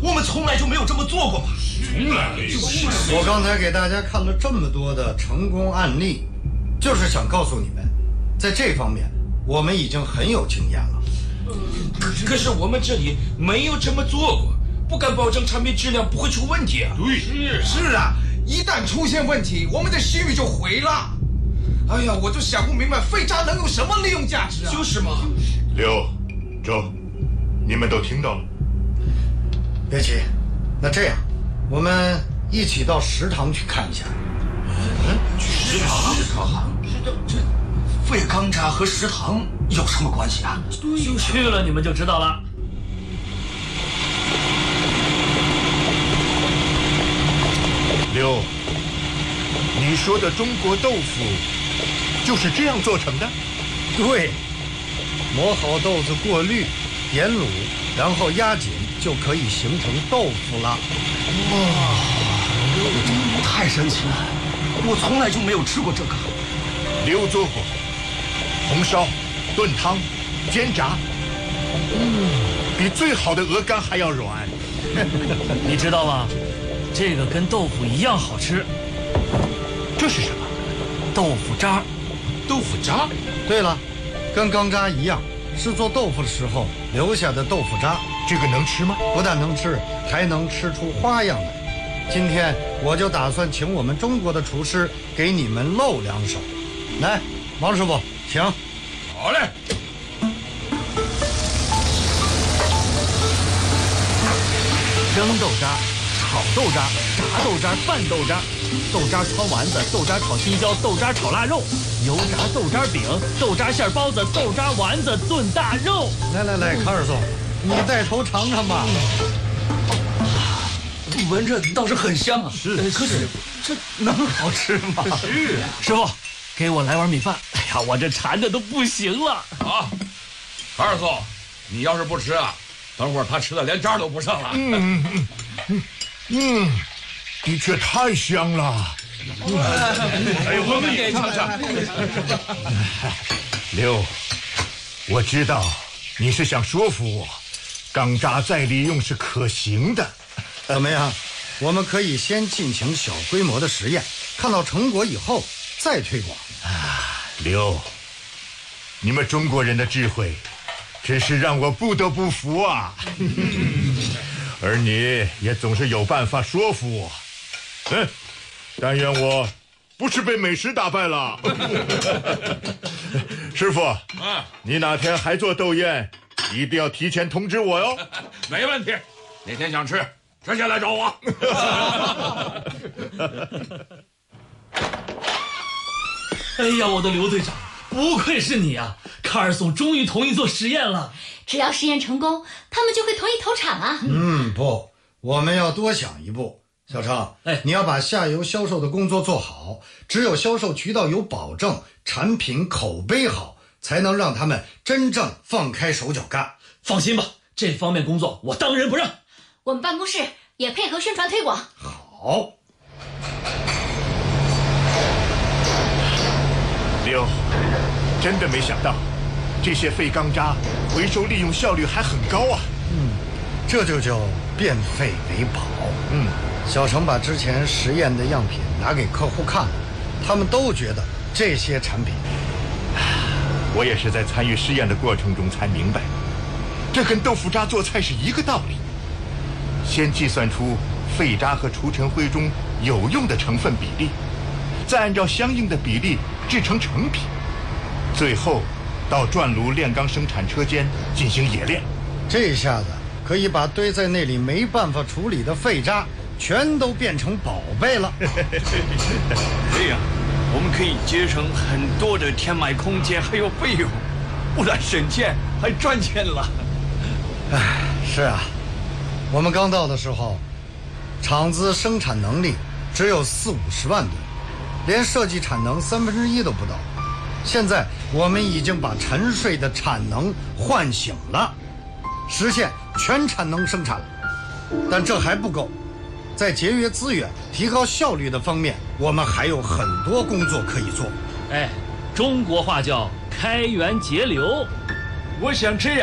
我们从来就没有这么做过嘛。 从来没有。 我刚才给大家看了这么多的成功案例，就是想告诉你们，在这方面我们已经很有经验了。 可是我们这里没有这么做过，不敢保证产品质量不会出问题啊。 对， 是啊，一旦出现问题，我们的信誉就毁了。哎呀，我就想不明白废渣能有什么利用价值啊？ 就是嘛。 刘、周，你们都听到了。 别急，那这样，我们一起到食堂去看一下。 食堂？这废钢渣和食堂有什么关系啊？ 去了你们就知道了。 刘，你说的中国豆腐就是这样做成的？ 对，磨好豆子过滤、点卤，然后压紧，就可以形成豆腐了。 太神奇了，我从来就没有吃过这个。 刘做过红烧、炖汤、煎炸，比最好的鹅肝还要软。 你知道吗？这个跟豆腐一样好吃。 这是什么？ 豆腐渣。 豆腐渣？ 对了，跟钢渣一样，是做豆腐的时候留下的豆腐渣。 这个能吃吗？ 不但能吃，还能吃出花样来。今天我就打算请我们中国的厨师给你们露两手。来，王师傅，请。 好嘞。 蒸豆渣、炒豆渣、炸豆渣、拌豆渣、豆渣穿丸子、豆渣炒青椒、豆渣炒腊肉、油炸豆渣饼、豆渣馅包子、豆渣丸子炖大肉。 来，卡尔松，你带头尝尝吧。 闻着倒是很香啊。 是， 可是这能好吃吗？ 是啊。 师傅，给我来碗米饭。哎呀，我这馋的都不行了。 好，卡尔松，你要是不吃啊，等会儿他吃的连渣都不剩了。 的确太香了。 哎，我们也尝尝。 刘，我知道你是想说服我，钢渣再利用是可行的。 怎么样？我们可以先进行小规模的实验，看到成果以后再推广。 刘，你们中国人的智慧真是让我不得不服啊。而你也总是有办法说服我。但愿我不是被美食打败了。师傅，你哪天还做豆宴，一定要提前通知我哟。 没问题，哪天想吃直接来找我。 哎呀，我的刘队长，不愧是你啊！卡尔松终于同意做实验了。 只要实验成功，他们就会同意投产啊。 不，我们要多想一步。小程，你要把下游销售的工作做好，只有销售渠道有保证，产品口碑好，才能让他们真正放开手脚干。 放心吧，这方面工作我当仁不让。 我们办公室也配合宣传推广。 好。 刘，真的没想到，这些废钢渣回收利用效率还很高啊。 这就叫变废为宝。小程把之前实验的样品拿给客户看了，他们都觉得这些产品。 我也是在参与试验的过程中才明白，这跟豆腐渣做菜是一个道理。先计算出废渣和除尘灰中有用的成分比例，再按照相应的比例制成成品，最后到转炉炼钢生产车间进行冶炼。 这下子可以把堆在那里没办法处理的废渣全都变成宝贝了。 对呀，我们可以节省很多的填埋空间还有费用，不但省钱还赚钱了。 是啊，我们刚到的时候，厂子生产能力只有40-50万吨，连设计产能1/3都不到。现在我们已经把沉睡的产能唤醒了，实现全产能生产了。但这还不够，在节约资源、提高效率的方面，我们还有很多工作可以做。 中国话叫开源节流。 我想这样。